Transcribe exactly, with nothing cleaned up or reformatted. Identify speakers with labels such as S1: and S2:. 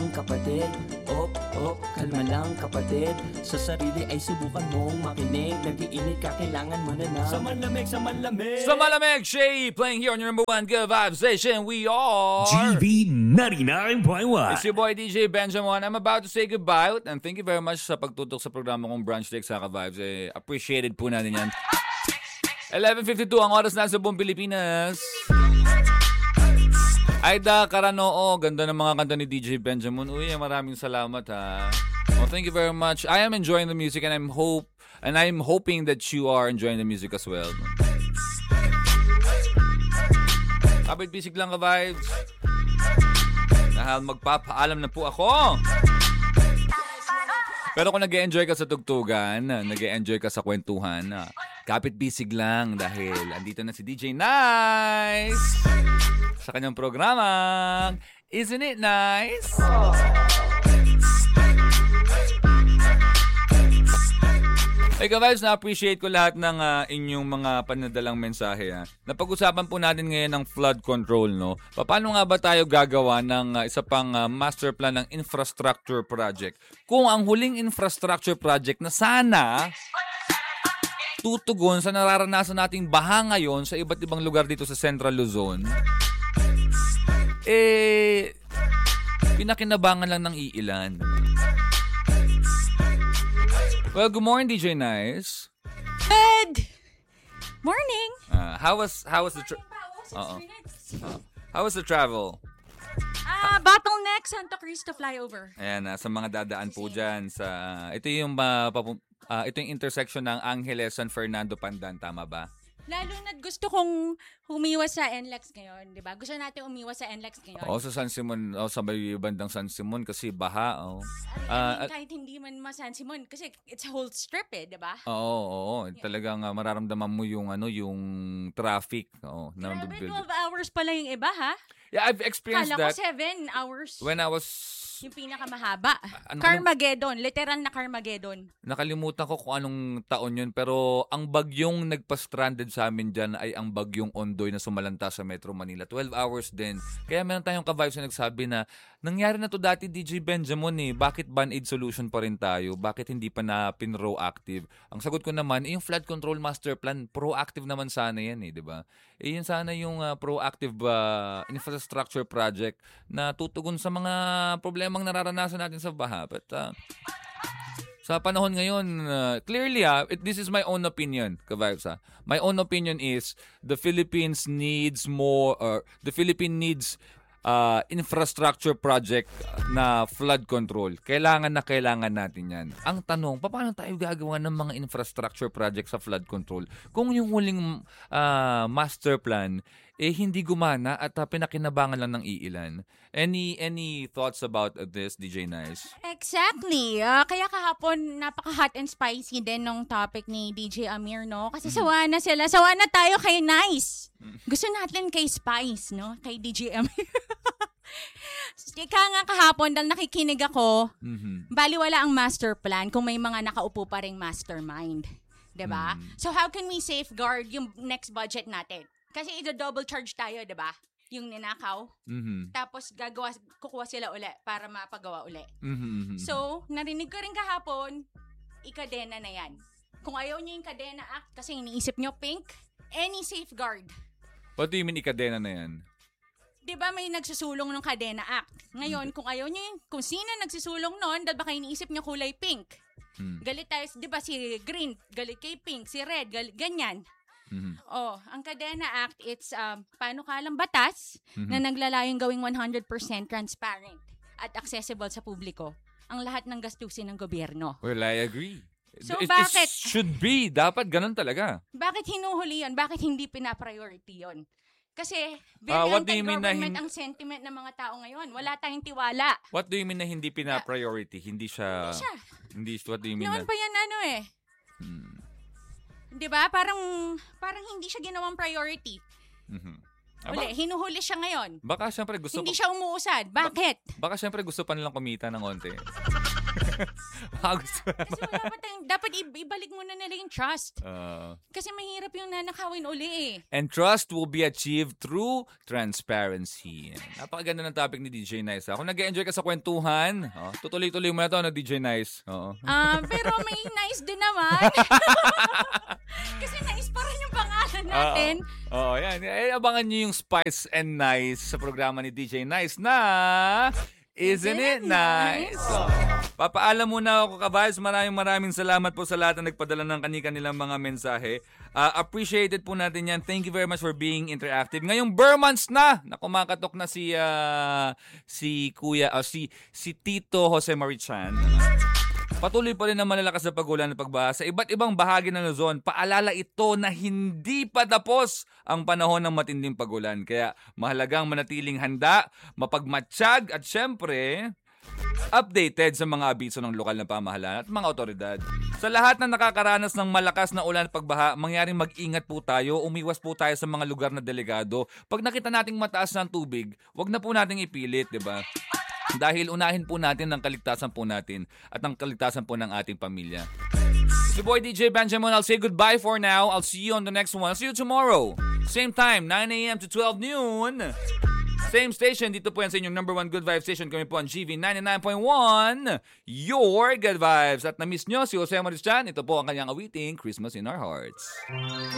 S1: lang kapatid. Op, op, kalma lang kapatid. Sa sarili ay subukan mong makinig. Nag-iinit ka, kailangan mo na na sa malamig, sa malamig.
S2: Sa malamig, Shay, playing here on your number one Good Vibes Station. We are
S3: G V ninety-nine point one.
S2: It's your boy D J Benjamin. I'm about to say goodbye and thank you very much sa pagtutok sa programa kong Brunch Take sa Ka-Vibes. Eh, appreciated po natin yan. eleven fifty-two ang oras na sa buong Pilipinas. Aida Caranoo, ganda ng mga kanta ni D J Benjamin. Uy, maraming salamat ha. Well, thank you very much. I am enjoying the music and I'm hope and I'm hoping that you are enjoying the music as well. Kapit bisig lang ka-vibes. Dahil magpapaalam na po ako. Pero kung nag-e-enjoy ka sa tugtugan, nag-e-enjoy ka sa kwentuhan, kapit bisig lang dahil andito na si D J Nice sa kanyang programa. Isn't it nice? Hey ka-vibes, na-appreciate ko lahat ng uh, inyong mga panadalang mensahe. Ha? Napag-usapan po natin ngayon ng flood control, no? Paano nga ba tayo gagawa ng uh, isa pang uh, master plan ng infrastructure project? Kung ang huling infrastructure project na sana tutugon sa nararanasan nating baha ngayon sa iba't ibang lugar dito sa Central Luzon, eh, pinakinabangan lang ng iilan. Well, good morning, D J Nice.
S4: Good morning.
S2: Uh, how was how was the tra- uh-oh. Uh, how was the travel?
S4: Ah, uh, bottleneck Santa Cruz to flyover.
S2: Ayan, uh, sa mga dadaan po dyan sa ito yung uh, papu- uh, ito yung intersection ng Angeles San Fernando Pandan, tama ba?
S4: Lalo na gusto kong umiwas sa N L E X ngayon, di ba? Gusto natin umiwas sa N L E X ngayon.
S2: Oo, sa San Simon, oh, sa may bandang San Simon kasi baha. Oh.
S4: I mean, uh, kahit hindi man ma San Simon kasi it's a whole strip eh, di ba?
S2: Oo, oo. Yeah. Talagang uh, mararamdaman mo yung ano, yung traffic. Oh,
S4: Grabe, twelve hours pala yung iba, ha?
S2: Yeah, I've experienced
S4: Kala
S2: that.
S4: Kala ko seven hours.
S2: When I was
S4: yung pinakamahaba.
S2: Ano,
S4: Carmageddon. Literal na Carmageddon.
S2: Nakalimutan ko kung anong taon yun. Pero ang bagyong nagpa-stranded sa amin dyan ay ang bagyong Ondoy na sumalanta sa Metro Manila. twelve hours din. Kaya meron tayong ka-vibes na nagsabi na nangyari na to dati D J Benjamin eh. Bakit band-aid solution pa rin tayo? Bakit hindi pa na pin-proactive? Ang sagot ko naman, eh, yung flood control master plan, proactive naman sana yan eh. Diba? Eh yun sana yung uh, proactive uh, infrastructure project na tutugon sa mga problema ang nararanasan natin sa baha. But uh, sa panahon ngayon, uh, clearly, uh, it, this is my own opinion, ka-vibes. Uh. My own opinion is the Philippines needs more, or the Philippines needs uh, infrastructure project na flood control. Kailangan na kailangan natin yan. Ang tanong, paano tayo gagawa ng mga infrastructure project sa flood control? Kung yung huling uh, master plan eh hindi gumana at uh, pinakinabangan lang ng iilan. Any any thoughts about uh, this, D J Nice?
S4: Exactly. Uh, kaya kahapon, napaka-hot and spicy din ng topic ni D J Amir, no? Kasi mm-hmm. sawa na sila. Sawa na tayo kay Nice. Mm-hmm. Gusto natin kay Spice, no? Kay D J Amir. Ika nga kahapon, dahil nakikinig ako, mm-hmm. baliwala ang master plan kung may mga nakaupo pa ring mastermind. Diba? Mm-hmm. So how can we safeguard yung next budget natin? Kasi i-double charge tayo, di ba? Yung ninakaw. Mm-hmm. Tapos gagawa, kukuha sila uli para mapagawa uli. Mm-hmm. So, narinig ko rin kahapon, ikadena na yan. Kung ayaw nyo yung Kadena Act kasi iniisip nyo pink, any safeguard.
S2: What do you mean ikadena na yan?
S4: Di ba may nagsusulong ng Kadena Act? Ngayon, mm-hmm. kung ayaw nyo yung, kung sino nagsusulong nun, dahil baka iniisip nyo kulay pink. Mm-hmm. Galit tayo, di ba si green, galit kay pink, si red, galit, ganyan. Mm-hmm. Oh, ang Kadena Act, it's um, panukalang batas mm-hmm. na naglalayong gawing one hundred percent transparent at accessible sa publiko ang lahat ng gastusin ng gobyerno.
S2: Well, I agree.
S4: So,
S2: it,
S4: bakit?
S2: It should be. Dapat ganun talaga.
S4: Bakit hinuhuli yun? Bakit hindi pina-priority yun? Kasi very
S2: uh,
S4: anti-government hin- ang sentiment ng mga tao ngayon. Wala tayong tiwala.
S2: What do you mean na hindi pina-priority? Hindi siya...
S4: Hindi siya.
S2: Hindi, what do you mean
S4: Noon
S2: na...
S4: pa yan ano eh. Hmm. Diba? Parang parang hindi siya ginawang priority. Mm-hmm. Uli, hinuhuli siya ngayon.
S2: Baka siyempre gusto...
S4: Hindi siya umuusad. Bakit?
S2: Baka, baka siyempre gusto pa nilang kumita ng konti. Baka gusto
S4: Kasi wala pa tayong, dapat i- ibalik muna nila yung trust.
S2: Uh,
S4: Kasi mahirap yung nanakawin uli eh.
S2: and trust will be achieved through transparency. Napakaganda ng topic ni D J Nice. Ha? Kung nag-enjoy ka sa kwentuhan, oh, tutuloy-tuloy mo na to na D J Nice. Oo.
S4: Ah, pero may nice din naman. Kasi nice pa rin yung pangalan natin.
S2: Oo, oh, yan. Eh, abangan nyo yung Spice and Nice sa programa ni D J Nice na Isn't It Nice? So, papaalam muna ako, ka-vibes. Maraming maraming salamat po sa lahat na nagpadala ng kani-kanilang mga mensahe. Uh, appreciated po natin yan. Thank you very much for being interactive. Ngayong Burr months na, na kumakatok na si uh, si Kuya, uh, si, si Tito Jose Marichan. Patuloy pa rin ang malalakas na pagulan at pagbaha sa iba't ibang bahagi ng Luzon. Paalala ito na hindi pa tapos ang panahon ng matinding pagulan. Kaya mahalagang manatiling handa, mapagmatsyag at syempre updated sa mga abiso ng lokal na pamahalaan at mga otoridad. Sa lahat na nakakaranas ng malakas na ulan at pagbaha, mangyaring mag-ingat po tayo, umiwas po tayo sa mga lugar na delikado. Pag nakita nating mataas ng tubig, wag na po nating ipilit, di ba? Dahil unahin po natin ang kaligtasan po natin at ang kaligtasan po ng ating pamilya. Si boy D J Benjamin, I'll say goodbye for now. I'll see you on the next one. I'll see you tomorrow. Same time, nine a.m. to twelve noon. Same station, dito po yan sa inyong number one good vibe station. Kami po ang G V ninety-nine point one, your good vibes. At na-miss nyo si Jose Marichan, ito po ang kanyang awiting, Christmas in Our Hearts.